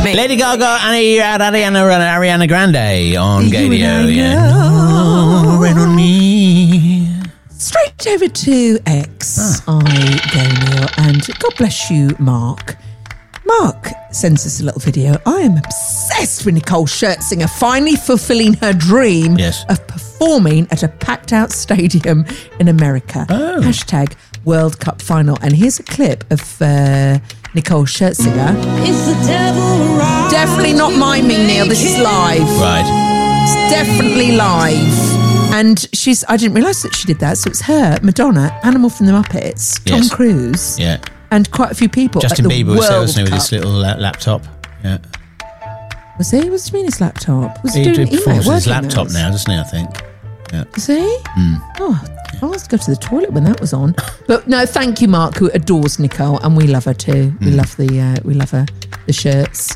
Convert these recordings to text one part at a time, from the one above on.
me. Lady Gaga and Ariana Grande on Gadio. Rain on me. Straight over to X, Neil, and God bless you, Mark. Mark sends us a little video. I am obsessed with Nicole Scherzinger finally fulfilling her dream of performing at a packed-out stadium in America. Hashtag World Cup final. And here's a clip of Nicole Scherzinger. It's the devil right. Definitely not miming, Neil. This is live. Right. It's definitely live. And I didn't realise that she did that. So it's her, Madonna, Animal from the Muppets, Tom Cruise. Yeah. And quite a few people. Justin Bieber was there, wasn't he, with his Cup. little laptop? Yeah. Was he? What's he mean his laptop? Was He doing performs with his working laptop hours? now, doesn't he, I think? Yeah. Is he? Oh, I was to go to the toilet when that was on. But no, thank you, Mark, who adores Nicole, and we love her too. We love the shirts.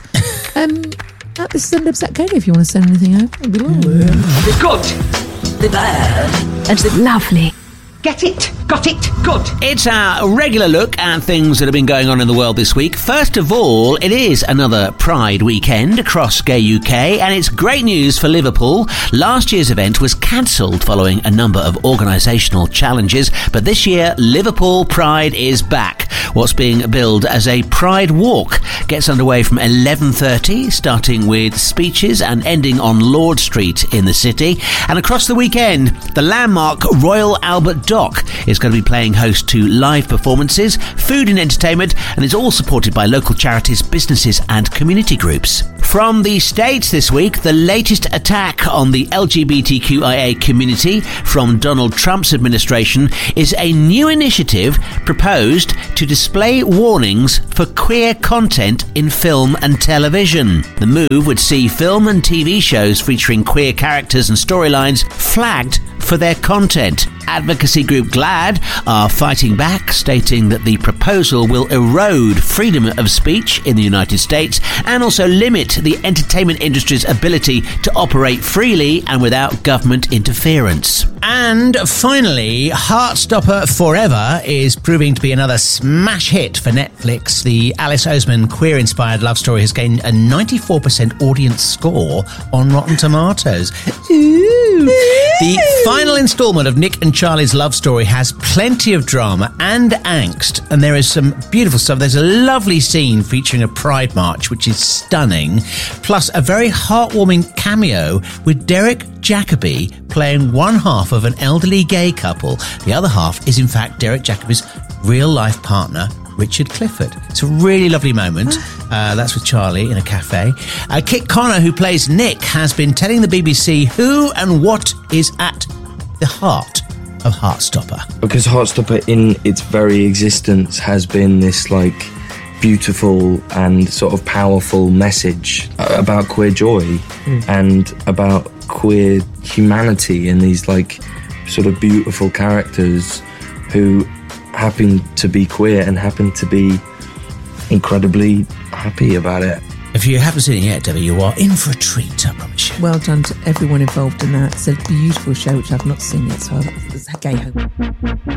This is Upset Katie. If you want to send anything over, it'd be lovely. The good, the bad, and the lovely. Get it? Got it? Good. It's our regular look at things that have been going on in the world this week. First of all, it is another Pride weekend across Gay UK, and it's great news for Liverpool. Last year's event was cancelled following a number of organisational challenges, but this year, Liverpool Pride is back. What's being billed as a Pride Walk gets underway from 11:30, starting with speeches and ending on Lord Street in the city. And across the weekend, the landmark Royal Albert Dock is going to be playing host to live performances, food and entertainment, and it's all supported by local charities, businesses and community groups. From the States this week, the latest attack on the LGBTQIA community from Donald Trump's administration is a new initiative proposed to display warnings for queer content in film and television. The move would see film and TV shows featuring queer characters and storylines flagged for their content. Advocacy group GLAAD are fighting back, stating that the proposal will erode freedom of speech in the United States and also limit the entertainment industry's ability to operate freely and without government interference. And finally, Heartstopper Forever is proving to be another smash hit for Netflix. The Alice Oseman queer-inspired love story has gained a 94% audience score on Rotten Tomatoes. Ooh. The final instalment of Nick and Charlie's love story has plenty of drama and angst, and there is some beautiful stuff. There's a lovely scene featuring a pride march, which is stunning, plus a very heartwarming cameo with Derek Jacobi playing one half of an elderly gay couple. The other half is, in fact, Derek Jacobi's real-life partner, Richard Clifford. It's a really lovely moment. That's with Charlie in a cafe. Kit Connor, who plays Nick, has been telling the BBC who and what is at the heart of Heartstopper. Because Heartstopper in its very existence has been this beautiful and sort of powerful message about queer joy and about queer humanity and these sort of beautiful characters who happen to be queer and happen to be incredibly happy about it. If you haven't seen it yet, Debbie, you are in for a treat, I promise you. Well done to everyone involved in that. It's a beautiful show which I've not seen yet, so it's a gay hope.